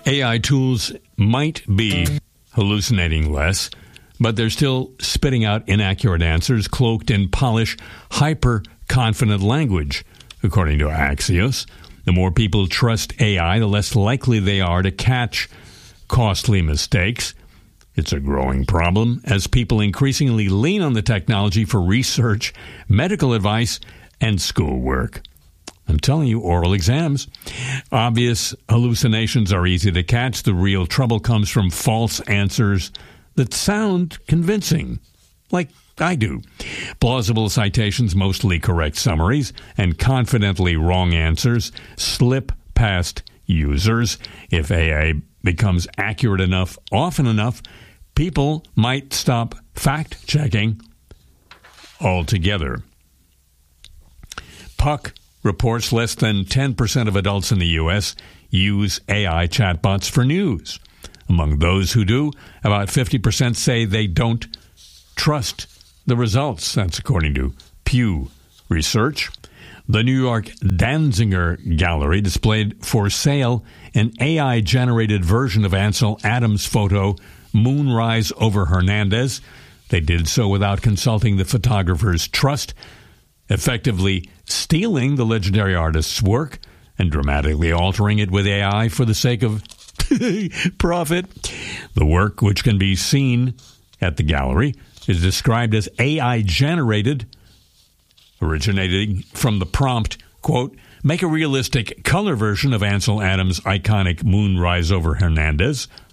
AI tools might be hallucinating less, but they're still spitting out inaccurate answers cloaked in polished, hyper-confident language, according to Axios. The more people trust AI, the less likely they are to catch costly mistakes. It's a growing problem as people increasingly lean on the technology for research, medical advice, and schoolwork. I'm telling you, oral exams. Obvious hallucinations are easy to catch. The real trouble comes from false answers that sound convincing, like I do. Plausible citations, mostly correct summaries, and confidently wrong answers slip past users. If AI becomes accurate enough, often enough, people might stop fact-checking altogether. Puck reports less than 10% of adults in the U.S. use AI chatbots for news. Among those who do, about 50% say they don't trust the results. That's according to Pew Research. The New York Danziger Gallery displayed for sale an AI-generated version of Ansel Adams' photo, Moonrise over Hernandez. They did so without consulting the photographer's trust, effectively stealing the legendary artist's work and dramatically altering it with AI for the sake of profit. The work, which can be seen at the gallery, is described as AI-generated, originating from the prompt, quote, "Make a realistic color version of Ansel Adams' iconic Moonrise over Hernandez,"